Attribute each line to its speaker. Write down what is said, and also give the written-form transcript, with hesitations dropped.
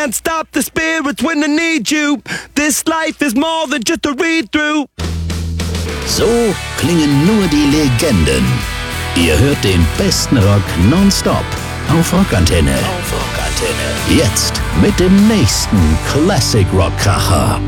Speaker 1: can't stop the spirits when they need you. This life is more than just a read-through.
Speaker 2: So klingen nur die Legenden. Ihr hört den besten Rock nonstop auf Rockantenne. Jetzt mit dem nächsten Classic Rock Kracher.